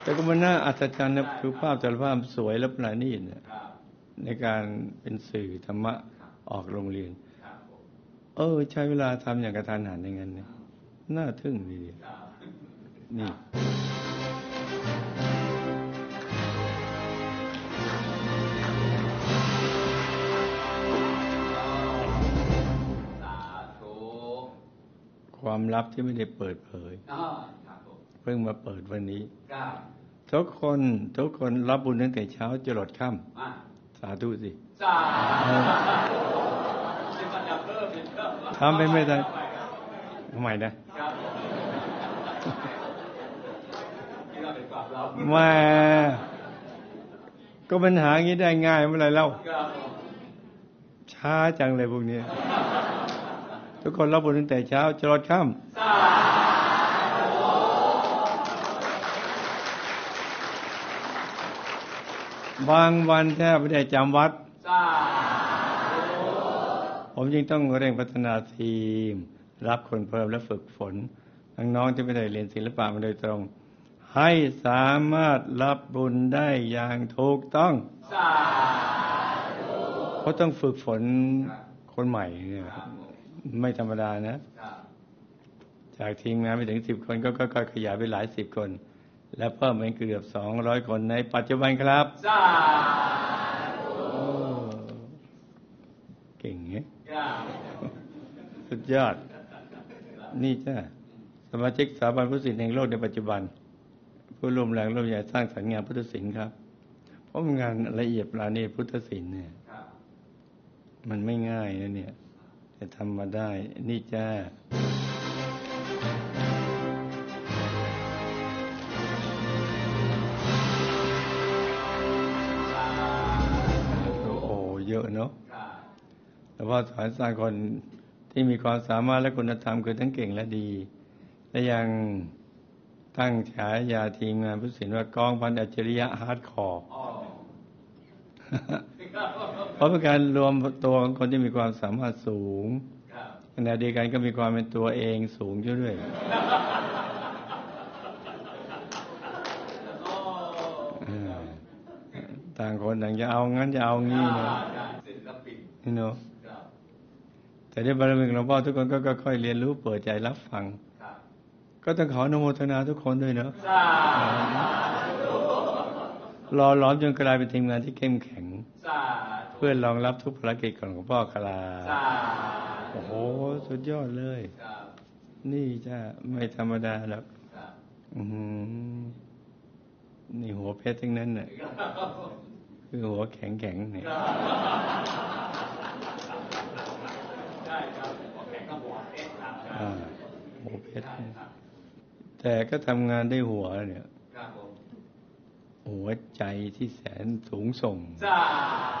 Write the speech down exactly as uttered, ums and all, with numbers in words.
แต่ก็มันน่าอัศจรรย์นะคือภาพแต่ละภาพสวยและประณีตเนี่ยในการเป็นสื่อธรรมะออกโรงเรียนเออใช้เวลาทำอย่างกระทันหันอย่างนั้นเนี่ยน่าทึ่งดีนี่ความลับที่ไม่ได้เปิดเผยเพิ่งมาเปิดวันนี้ทุกคนทุกคนรับบุญตั้งแต่เช้าจรดค่ำสาธุสิทำไปไม่ได้ทำไมนะมาก็ปัญหางี้ได้ง่ายเมื่อไรเล่าช้าจังเลยพวกนี้ทุกคนรับบุญตั้งแต่เช้าจรดค่ำบางวันแทบไม่ได้จำวัดผมจึงต้องเร่งพัฒนาทีมรับคนเพิ่มและฝึกฝนน้องๆที่ไม่ได้เรียนศิลปะมาโดยตรงให้สามารถรับบุญได้อย่างถูกต้องเพราะต้องฝึกฝนคนใหม่เนี่ยไม่ธรรมดานะจากทีมงานไปถึงสิบคนก็ค่อยๆขยายไปหลายสิบคนและเพิ่มเป็นเกือบสองร้อยคนในปัจจุบันครับเก่งเงี้ยสุดยอดนี่จ้ะสมาชิกสถาบันพุทธศิลป์แห่งโลกในปัจจุบันผู้ร่วมแรงร่วมใจสร้างสรรค์งานพุทธศิลป์ครับเพราะงานละเอียดปราณีตพุทธศิลป์เนี่ยมันไม่ง่ายนะเนี่ยจะทำมาได้นี่จ้าโอ้เยอะเนาะแต่ว่าสอนสร้างคนที่มีความสามารถและคุณธรรมคือทั้งเก่งและดีและยังตั้งฉายาทีมงานพุทธศิลป์ว่ากองพันอัจฉริยะฮาร์ดคอร์เพราะเป็นการรวมตัวของคนที่มีความสามารถสูงขณะเดียวกันก็มีความเป็นตัวเองสูงด้วยต่างคนต่างจะเอางั้นจะเอางี้นะนี่เนาะแต่ในบารมีของหลวงพ่อทุกคนก็ค่อยๆเรียนรู้เปิดใจรับฟังก็ต้องขออนุโมทนาทุกคนด้วยเนาะรอล้อมจนกลายเป็นทีมงานที่เข้มแข็งเพื่อรองรับทุกภารกิจของหลวงพ่อคลาโอ้โหสุดยอดเลยนี่จ้าไม่ธรรมดาหรอกนี่หัวเพชรทั้งนั้นน่ะคือหัวแข็งแข็งเนี่ยหัวเพชรแต่ก็ทำงานได้หัวเนี่ยหัวใจที่แสนสูงส่ง